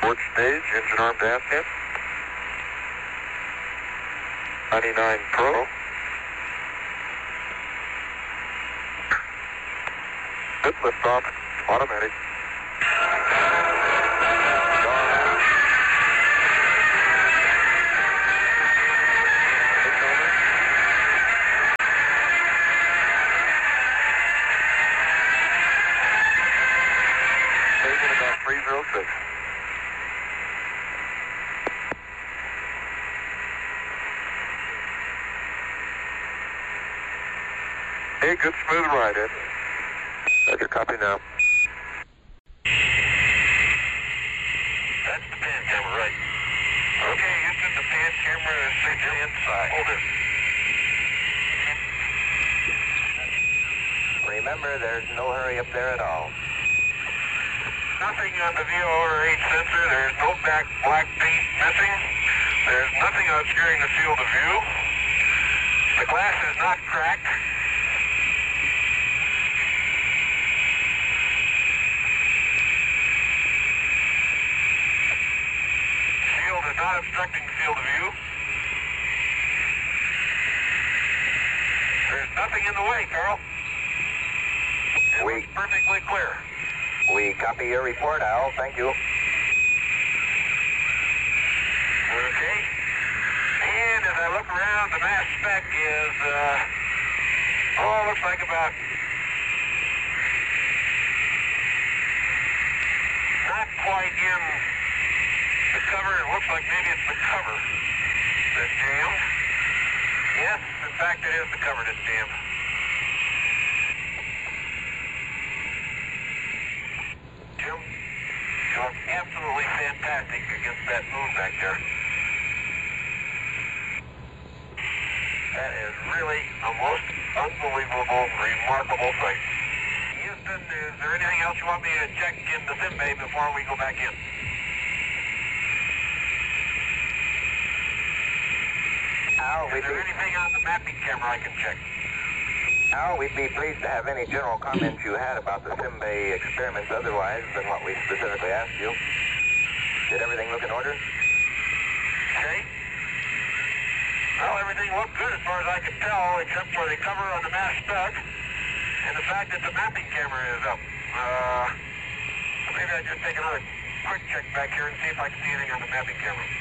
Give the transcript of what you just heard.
Port stage, engine arm dash in. 99 Pro. Good liftoff, automatic. Taking about 306. Hey, good smooth ride, Ed. Roger, copy now. That's the pan camera, right? Okay, Houston, the pan camera is safely inside. Hold it. Remember, there's no hurry up there at all. Nothing on the VOR-8 sensor. There's no back black paint missing. There's nothing obscuring the field of view. The glass is not cracked. Shield is not obstructing the field of view. There's nothing in the way, Carl. It looks perfectly clear. We copy your report, Al. Thank you. Okay. And as I look around, the mass spec is, looks like about not quite in the cover. It looks like maybe it's the cover that's jammed. Yes, in fact, it is the cover that's jammed. Jim, you look absolutely fantastic against that moon back there. That is really a most unbelievable, remarkable sight. Houston, is there anything else you want me to check in the sim bay before we go back in? Al, Is there anything on the mapping camera I can check? Al, we'd be pleased to have any general comments you had about the Simbay experiments otherwise than what we specifically asked you. Did everything look in order? Okay. Well, everything looked good as far as I could tell, except for the cover on the mass spec and the fact that the mapping camera is up. Maybe I'll just take another quick check back here and see if I can see anything on the mapping camera.